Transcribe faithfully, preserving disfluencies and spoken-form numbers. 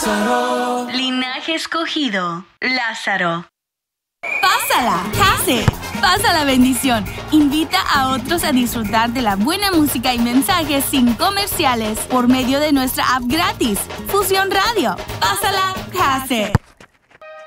Lázaro. Linaje escogido, Lázaro. Pásala, Case. Pasa la bendición. Invita a otros a disfrutar de la buena música y mensajes sin comerciales por medio de nuestra app gratis, Fusión Radio. Pásala, Case.